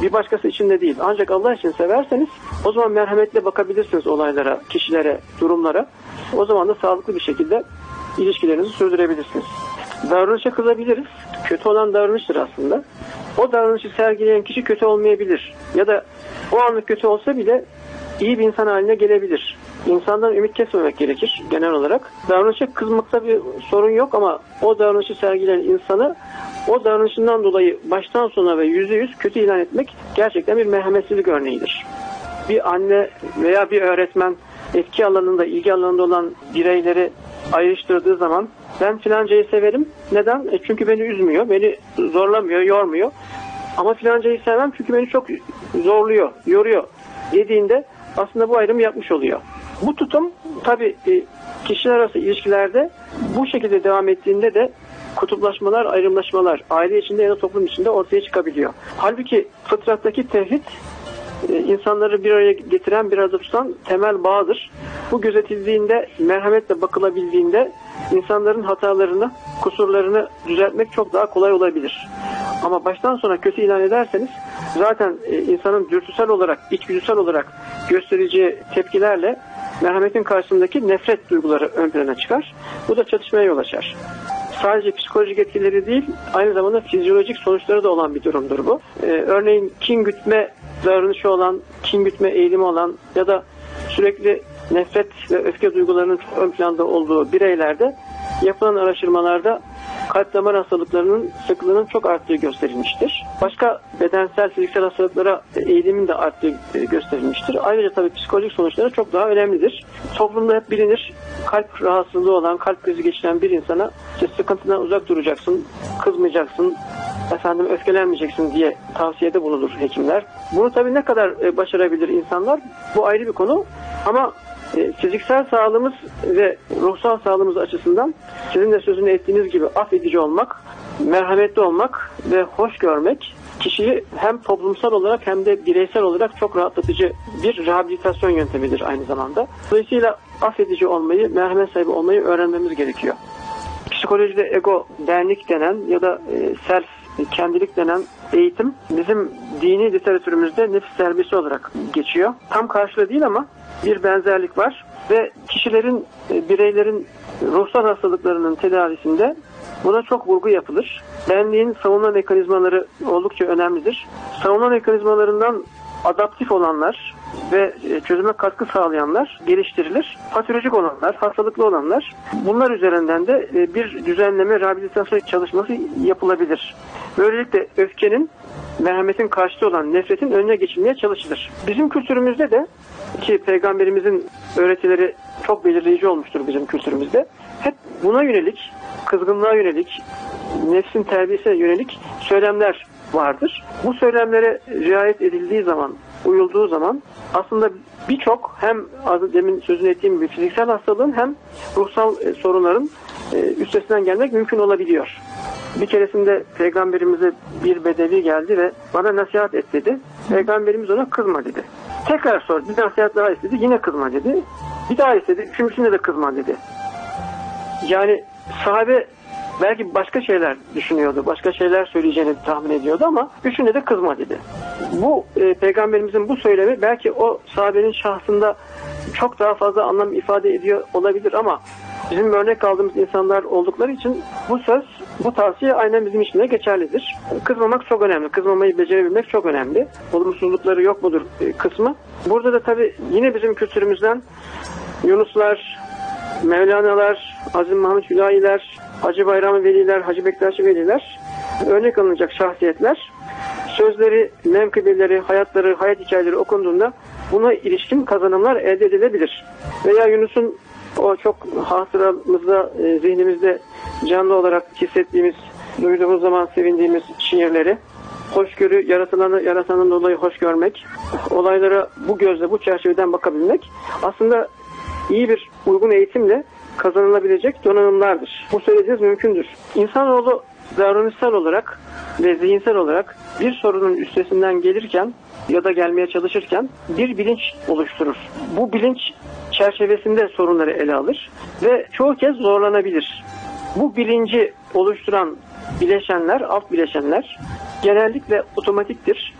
Bir başkası için de değil. Ancak Allah için severseniz o zaman merhametle bakabilirsiniz olaylara, kişilere, durumlara. O zaman da sağlıklı bir şekilde ilişkilerinizi sürdürebilirsiniz. Davranışa kızabiliriz. Kötü olan davranıştır aslında. O davranışı sergileyen kişi kötü olmayabilir. Ya da o anlık kötü olsa bile iyi bir insan haline gelebilir. İnsandan ümit kesmemek gerekir genel olarak. Davranışa kızmakta bir sorun yok ama o davranışı sergileyen insanı o davranışından dolayı baştan sona ve %100 kötü ilan etmek gerçekten bir merhametsizlik örneğidir. Bir anne veya bir öğretmen etki alanında, ilgi alanında olan bireyleri ayrıştırdığı zaman ben filancayı severim. Neden? Çünkü beni üzmüyor, beni zorlamıyor, yormuyor. Ama filancayı sevmem çünkü beni çok zorluyor, yoruyor dediğinde aslında bu ayrımı yapmış oluyor. Bu tutum tabii kişiler arası ilişkilerde bu şekilde devam ettiğinde de kutuplaşmalar, ayrımlaşmalar aile içinde ya da toplum içinde ortaya çıkabiliyor. Halbuki fıtrattaki tevhid insanları bir araya getiren, bir arada tutan temel bağdır. Bu gözetildiğinde, merhametle bakılabildiğinde insanların hatalarını, kusurlarını düzeltmek çok daha kolay olabilir. Ama baştan sona kötü ilan ederseniz zaten insanın dürtüsel olarak, içgüdüsel olarak göstereceği tepkilerle merhametin karşısındaki nefret duyguları ön plana çıkar. Bu da çatışmaya yol açar. Sadece psikolojik etkileri değil, aynı zamanda fizyolojik sonuçları da olan bir durumdur bu. Örneğin kin gütme davranışı olan, kin gütme eğilimi olan ya da sürekli nefret ve öfke duygularının ön planda olduğu bireylerde yapılan araştırmalarda kalp damar hastalıklarının sıklığının çok arttığı gösterilmiştir. Başka bedensel, fiziksel hastalıklara eğilimin de arttığı gösterilmiştir. Ayrıca tabii psikolojik sonuçları çok daha önemlidir. Toplumda hep bilinir, kalp rahatsızlığı olan, kalp krizi geçiren bir insana işte sıkıntıdan uzak duracaksın, kızmayacaksın, öfkelenmeyeceksin diye tavsiyede bulunur hekimler. Bunu tabii ne kadar başarabilir insanlar? Bu ayrı bir konu. Ama fiziksel sağlığımız ve ruhsal sağlığımız açısından sizin de sözünü ettiğiniz gibi affedici olmak, merhametli olmak ve hoş görmek kişiyi hem toplumsal olarak hem de bireysel olarak çok rahatlatıcı bir rehabilitasyon yöntemidir aynı zamanda. Dolayısıyla affedici olmayı, merhamet sahibi olmayı öğrenmemiz gerekiyor. Psikolojide ego, benlik denen ya da self, kendilik denen eğitim bizim dini literatürümüzde nefis terbiyesi olarak geçiyor. Tam karşılığı değil ama bir benzerlik var ve kişilerin, bireylerin ruhsal hastalıklarının tedavisinde buna çok vurgu yapılır. Benliğin savunma mekanizmaları oldukça önemlidir. Savunma mekanizmalarından adaptif olanlar ve çözüme katkı sağlayanlar geliştirilir. Patolojik olanlar, hastalıklı olanlar, bunlar üzerinden de bir düzenleme, rehabilitasyon çalışması yapılabilir. Böylelikle öfkenin, merhametin karşıtı olan nefretin önüne geçilmeye çalışılır. Bizim kültürümüzde de ki Peygamberimizin öğretileri çok belirleyici olmuştur bizim kültürümüzde. Hep buna yönelik, kızgınlığa yönelik, nefsin terbiyesine yönelik söylemler vardır. Bu söylemlere riayet edildiği zaman, uyulduğu zaman aslında birçok hem demin sözünü ettiğim gibi fiziksel hastalığın hem ruhsal sorunların üstesinden gelmek mümkün olabiliyor. Bir keresinde Peygamberimize bir bedevi geldi ve bana nasihat et dedi. Peygamberimiz ona kızma dedi. Tekrar sordu. Bir nasihat daha istedi. Yine kızma dedi. Bir daha istedi. Üçüncüsünde de kızma dedi. Yani sahabe belki başka şeyler düşünüyordu. Başka şeyler söyleyeceğini tahmin ediyordu ama üçünde de kızma dedi. Bu Peygamberimizin bu söylemi belki o sahabenin şahsında çok daha fazla anlam ifade ediyor olabilir ama bizim örnek aldığımız insanlar oldukları için bu söz, bu tavsiye aynen bizim için de geçerlidir. Kızmamak çok önemli. Kızmamayı becerebilmek çok önemli. Olumsuzlukları yok mudur kısmı. Burada da tabii yine bizim kültürümüzden Yunuslar, Mevlana'lar, Azim Mahmut Hüdayiler, Hacı Bayram Veliler, Hacı Bektaşi Veliler örnek alınacak şahsiyetler. Sözleri, menkıbeleri, hayatları, hayat hikayeleri okunduğunda buna ilişkin kazanımlar elde edilebilir. Veya Yunus'un o çok hatıramızda, zihnimizde canlı olarak hissettiğimiz, duyduğumuz zaman sevindiğimiz şiirleri, hoşgörü, yaratanın dolayı hoş görmek, olaylara bu gözle, bu çerçeveden bakabilmek aslında iyi bir uygun eğitimle kazanılabilecek donanımlardır. Bu söylediğiniz mümkündür. İnsanoğlu davranışsal olarak ve zihinsel olarak bir sorunun üstesinden gelirken ya da gelmeye çalışırken bir bilinç oluşturur. Bu bilinç çerçevesinde sorunları ele alır ve çoğu kez zorlanabilir. Bu bilinci oluşturan bileşenler, alt bileşenler genellikle otomatiktir.